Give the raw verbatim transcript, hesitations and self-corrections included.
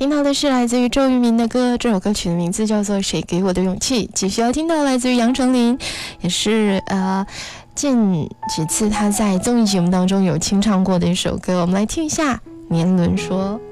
听到的是来自于周渝民的歌，这首歌曲的名字叫做《谁给我的勇气》。继续要听到来自于杨丞琳，也是呃近几次他在综艺节目当中有清唱过的一首歌，我们来听一下《年轮说》。